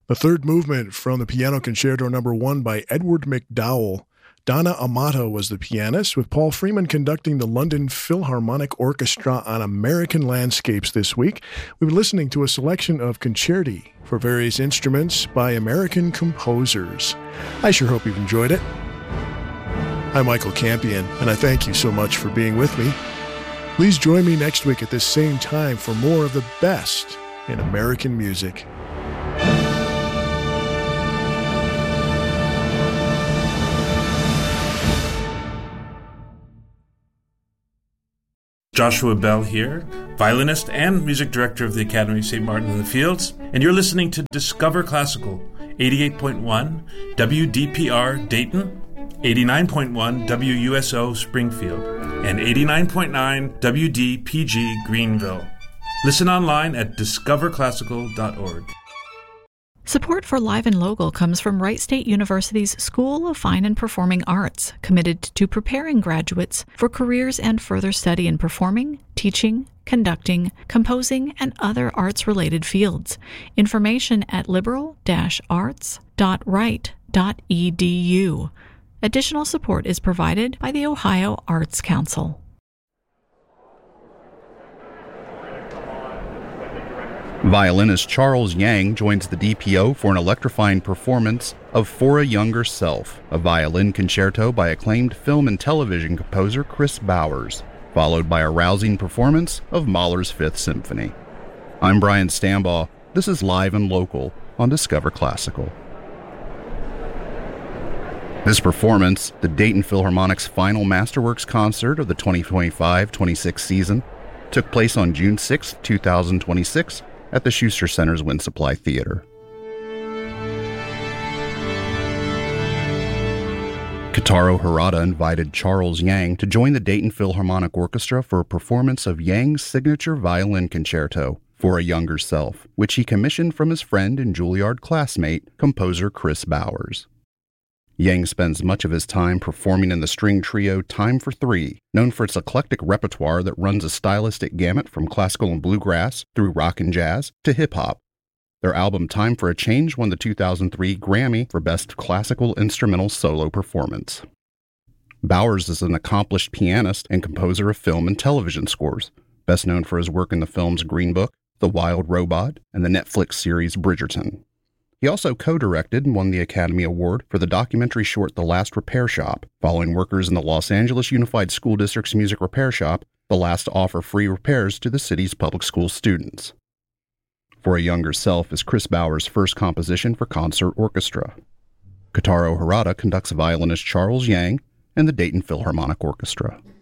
The third movement from the Piano Concerto No. 1 by Edward McDowell. Donna Amato was the pianist, with Paul Freeman conducting the London Philharmonic Orchestra on American Landscapes this week. We've been listening to a selection of concerti for various instruments by American composers. I sure hope you've enjoyed it. I'm Michael Campion, and I thank you so much for being with me. Please join me next week at this same time for more of the best in American music. Joshua Bell here, violinist and music director of the Academy of St. Martin in the Fields, and you're listening to Discover Classical, 88.1 WDPR Dayton, 89.1 WUSO Springfield, and 89.9 WDPG Greenville. Listen online at discoverclassical.org. Support for Live and Local comes from Wright State University's School of Fine and Performing Arts, committed to preparing graduates for careers and further study in performing, teaching, conducting, composing, and other arts-related fields. Information at liberal-arts.wright.edu. Additional support is provided by the Ohio Arts Council. Violinist Charles Yang joins the DPO for an electrifying performance of For a Younger Self, a violin concerto by acclaimed film and television composer Chris Bowers, followed by a rousing performance of Mahler's Fifth Symphony. I'm Brian Stambaugh. This is Live and Local on Discover Classical. This performance, the Dayton Philharmonic's final Masterworks concert of the 2025-26 season, took place on June 6, 2026, at the Schuster Center's Wind Supply Theater. Kotaro Harada invited Charles Yang to join the Dayton Philharmonic Orchestra for a performance of Yang's signature violin concerto, For a Younger Self, which he commissioned from his friend and Juilliard classmate, composer Chris Bowers. Yang spends much of his time performing in the string trio Time for Three, known for its eclectic repertoire that runs a stylistic gamut from classical and bluegrass through rock and jazz to hip-hop. Their album Time for a Change won the 2003 Grammy for Best Classical Instrumental Solo Performance. Bowers is an accomplished pianist and composer of film and television scores, best known for his work in the films Green Book, The Wild Robot, and the Netflix series Bridgerton. He also co-directed and won the Academy Award for the documentary short The Last Repair Shop, following workers in the Los Angeles Unified School District's music repair shop, the last to offer free repairs to the city's public school students. For a Younger Self is Chris Bowers' first composition for concert orchestra. Kotaro Harada conducts violinist Charles Yang and the Dayton Philharmonic Orchestra.